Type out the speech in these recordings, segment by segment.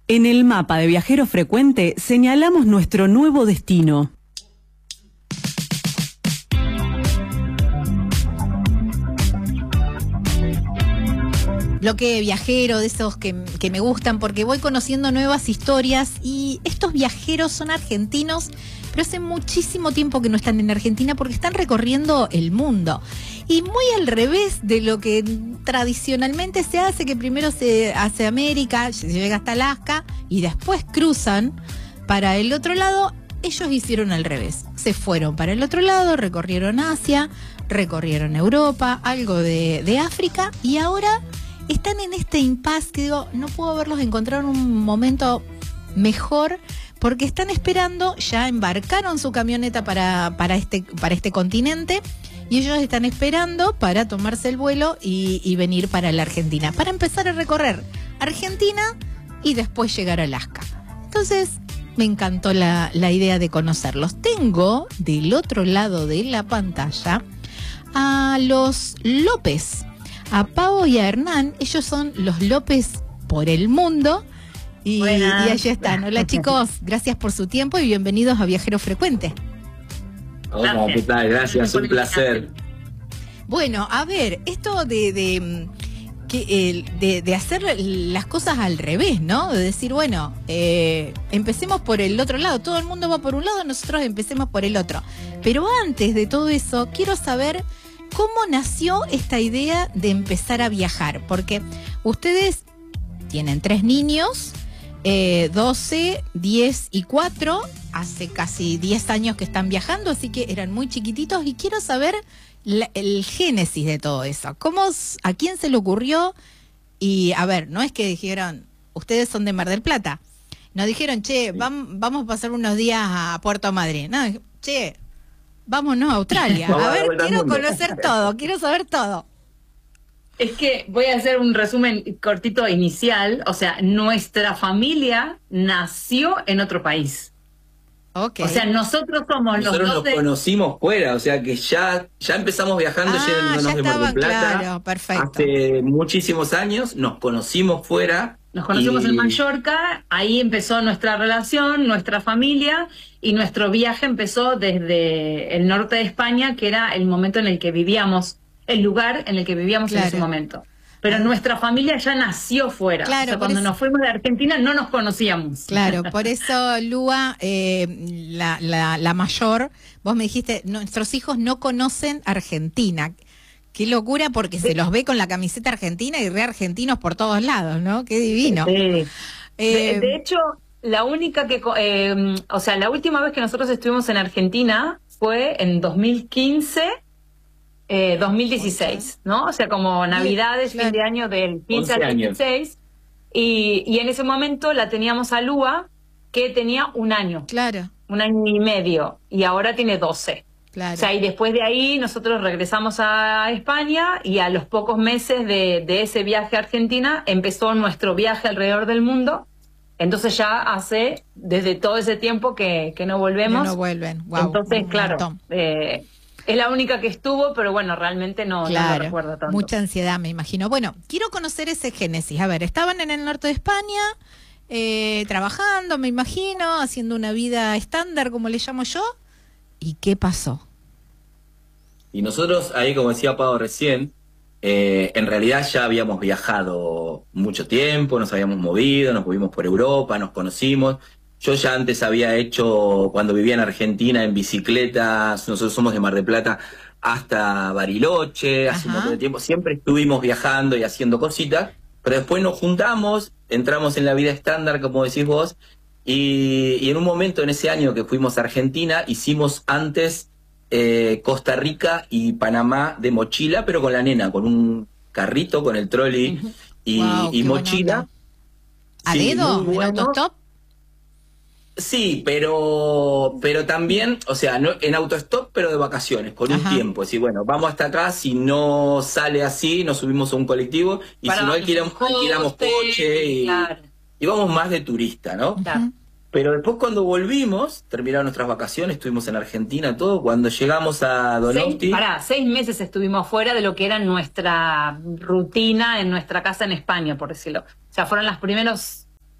En el mapa de Viajero Frecuente señalamos nuestro nuevo destino. Bloque viajero, de esos que me gustan, porque voy conociendo nuevas historias y estos viajeros son argentinos, pero hace muchísimo tiempo que no están en Argentina porque están recorriendo el mundo. Y muy al revés de lo que tradicionalmente se hace, que primero se hace América, se llega hasta Alaska y después cruzan para el otro lado. Ellos hicieron al revés. Se fueron para el otro lado, recorrieron Asia, recorrieron Europa, algo de África y ahora están en este impasse que digo, no puedo verlos encontrar un momento mejor porque están esperando, ya embarcaron su camioneta para este continente y ellos están esperando para tomarse el vuelo y venir para la Argentina, para empezar a recorrer Argentina y después llegar a Alaska. Entonces me encantó la idea de conocerlos. Tengo del otro lado de la pantalla a los López, a Pau y a Hernán. Ellos son los López por el mundo y allí están. Hola chicos, gracias por su tiempo y bienvenidos a Viajero Frecuente. Hola, ¿qué tal? Gracias, un placer. Bueno, a ver, esto de hacer las cosas al revés, ¿no? De decir, bueno, empecemos por el otro lado, todo el mundo va por un lado, nosotros empecemos por el otro. Pero antes de todo eso, quiero saber cómo nació esta idea de empezar a viajar, porque ustedes tienen 3 niños, 12, 10 y 4, hace casi 10 años que están viajando, así que eran muy chiquititos y quiero saber el génesis de todo eso. ¿A quién se le ocurrió? Y a ver, no es que dijeron, ustedes son de Mar del Plata, no dijeron, che, vamos a pasar unos días a Puerto Madryn, no, che, vámonos a Australia, a ver, quiero conocer todo, quiero saber todo. Es que voy a hacer un resumen cortito inicial, o sea, nuestra familia nació en otro país. Okay. O sea, nosotros somos nosotros los dos nos conocimos fuera, o sea que ya empezamos viajando yéndonos de Mar del Plata. Claro, perfecto. Hace muchísimos años nos conocimos fuera. Nos conocimos en Mallorca, ahí empezó nuestra relación, nuestra familia, y nuestro viaje empezó desde el norte de España, que era el momento en el que vivíamos, el lugar en el que vivíamos en ese momento. Pero nuestra familia ya nació fuera. Claro, o sea, cuando nos fuimos de Argentina no nos conocíamos. Claro, por eso, Lua, la mayor, vos me dijiste, nuestros hijos no conocen Argentina. Qué locura, porque se los ve con la camiseta argentina y re argentinos por todos lados, ¿no? Qué divino. Sí. De hecho, la única o sea, la última vez que nosotros estuvimos en Argentina fue en 2015, 2016, ¿no? O sea, como Navidades, fin de año del 15 al 16. Y en ese momento la teníamos a Lua, que tenía 1 año. Claro. 1 año y medio. Y ahora tiene 12. Claro. O sea, y después de ahí nosotros regresamos a España y a los pocos meses de ese viaje a Argentina empezó nuestro viaje alrededor del mundo. Entonces ya hace desde todo ese tiempo que no volvemos. No vuelven. Wow, entonces, claro, es la única que estuvo, pero bueno, realmente no lo recuerdo tanto. Mucha ansiedad, me imagino. Bueno, quiero conocer ese génesis. A ver, estaban en el norte de España, trabajando, me imagino, haciendo una vida estándar, como le llamo yo. ¿Y qué pasó? Y nosotros ahí, como decía Pau recién, en realidad ya habíamos viajado mucho tiempo, nos habíamos movido, nos movimos por Europa, nos conocimos. Yo ya antes había hecho, cuando vivía en Argentina, en bicicleta, nosotros somos de Mar del Plata, hasta Bariloche, hace un montón de tiempo. Siempre estuvimos viajando y haciendo cositas, pero después nos juntamos, entramos en la vida estándar, como decís vos, y en un momento, en ese año que fuimos a Argentina, hicimos antes Costa Rica y Panamá de mochila, pero con la nena, con un carrito, con el trolley y mochila. ¿A dedo? ¿En autostop? Sí, pero también, o sea, no, en autostop, pero de vacaciones, con un tiempo. Es decir, bueno, vamos hasta acá, si no sale así, nos subimos a un colectivo, y si no alquilamos coche y vamos más de turista, ¿no? Claro. Pero después cuando volvimos, terminaron nuestras vacaciones, estuvimos en Argentina, todo, cuando llegamos a Donosti... 6 meses estuvimos fuera de lo que era nuestra rutina en nuestra casa en España, por decirlo. O sea, fueron los primeros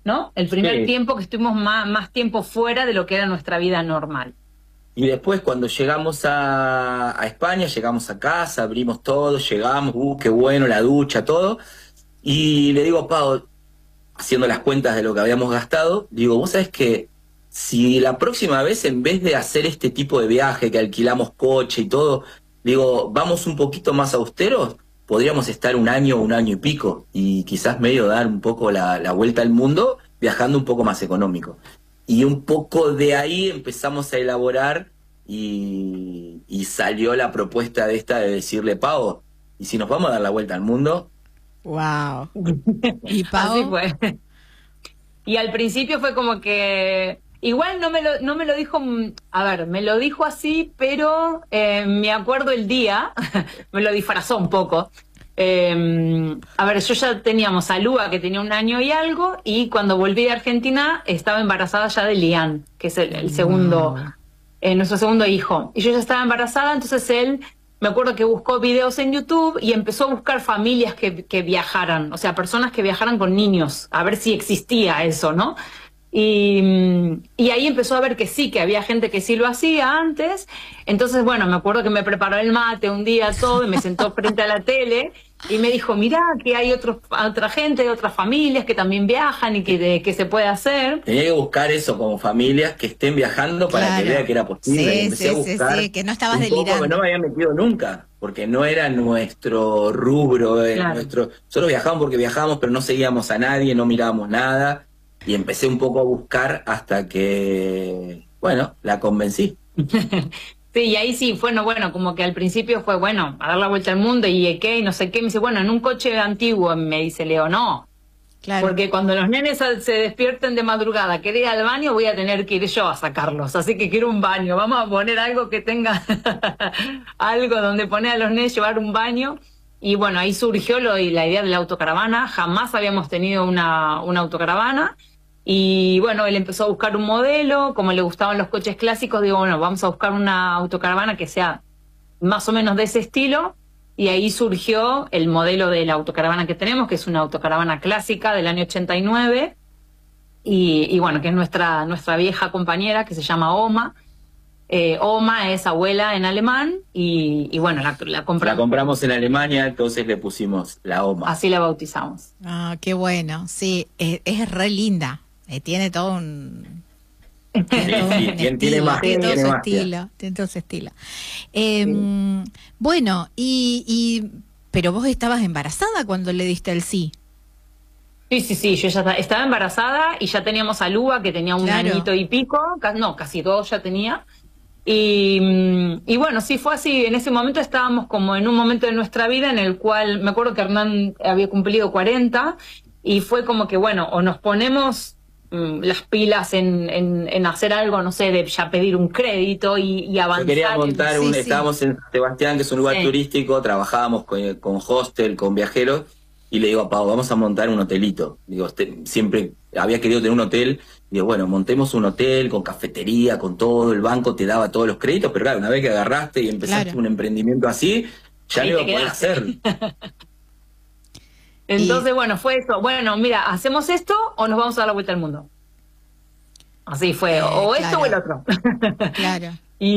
¿no? El primer Sí. tiempo que estuvimos más tiempo fuera de lo que era nuestra vida normal. Y después cuando llegamos a España, llegamos a casa, abrimos todo, llegamos, qué bueno, la ducha, todo. Y le digo a Pau, haciendo las cuentas de lo que habíamos gastado, digo, vos sabés que si la próxima vez, en vez de hacer este tipo de viaje, que alquilamos coche y todo, digo, vamos un poquito más austeros, podríamos estar un año y pico, y quizás medio dar un poco la vuelta al mundo, viajando un poco más económico. Y un poco de ahí empezamos a elaborar y salió la propuesta de decirle, Pau, ¿y si nos vamos a dar la vuelta al mundo? Wow. ¿Y Así Pau? fue. Y al principio fue como que igual no me lo dijo, a ver, me lo dijo así, pero me acuerdo el día, me lo disfrazó un poco. A ver, yo ya teníamos a Lua, que tenía 1 año y algo, y cuando volví de Argentina estaba embarazada ya de Lian, que es el segundo, nuestro segundo hijo. Y yo ya estaba embarazada, entonces él, me acuerdo que buscó videos en YouTube y empezó a buscar familias que viajaran, o sea, personas que viajaran con niños, a ver si existía eso, ¿no? Y ahí empezó a ver que sí, que había gente que sí lo hacía antes. Entonces, bueno, me acuerdo que me preparó el mate un día todo y me sentó frente a la tele y me dijo, mirá, que hay otra gente, otras familias que también viajan y que se puede hacer. Tenía que buscar eso como familias que estén viaando para Claro. que vea que era posible. Sí, Y empecé a buscar sí, que no estabas un poco delirando. que no me había metido nunca, porque no era nuestro rubro, Claro. Nosotros viajábamos porque viajábamos, pero no seguíamos a nadie, no mirábamos nada. Y empecé un poco a buscar hasta que, bueno, la convencí. Sí, y ahí sí, bueno, como que al principio fue, bueno, a dar la vuelta al mundo y qué, y no sé qué. Me dice, bueno, en un coche antiguo, me dice Leo, no. Claro. Porque cuando los nenes se despierten de madrugada, quieren ir al baño, voy a tener que ir yo a sacarlos. Así que quiero un baño. Vamos a poner algo que tenga algo donde poner a los nenes, llevar un baño. Y bueno, ahí surgió la idea de la autocaravana. Jamás habíamos tenido una autocaravana. Y bueno, él empezó a buscar un modelo. Como le gustaban los coches clásicos, digo, bueno, vamos a buscar una autocaravana que sea más o menos de ese estilo. Y ahí surgió el modelo de la autocaravana que tenemos, que es una autocaravana clásica del año 89. Y bueno, que es nuestra vieja compañera, que se llama Oma. Oma es abuela en alemán y bueno, la La compramos. compramos en Alemania, entonces le pusimos la OMA. Así la bautizamos. Ah, qué bueno. Sí, es re linda. Tiene todo un... Tiene todo un Sí, tiene estilo, magia, tiene todo tiene su magia. estilo, tiene todo su estilo. Bueno, pero vos estabas embarazada cuando le diste el sí. Sí, yo ya estaba embarazada y ya teníamos a Lua, que tenía un Claro. añito y pico, casi 2 ya tenía. Y bueno, sí, fue así. En ese momento estábamos como en un momento de nuestra vida en el cual, me acuerdo que Hernán había cumplido 40 y fue como que, bueno, o nos ponemos las pilas en hacer algo, no sé, de ya pedir un crédito y avanzar. Yo quería montar Sí, sí. estábamos en San Sebastián, que es un lugar Sí. turístico, trabajábamos con hostel, con viajeros, y le digo a Pau, vamos a montar un hotelito. Digo, siempre había querido tener un hotel, digo, bueno, montemos un hotel con cafetería, con todo, el banco te daba todos los créditos, pero claro, una vez que agarraste y empezaste Claro. un emprendimiento así, ya Ahí no te iba a poder quedaste. hacer. Entonces, bueno, fue eso. Bueno, mira, ¿hacemos esto o nos vamos a dar la vuelta al mundo? Así fue, o esto o el claro. otro. Claro.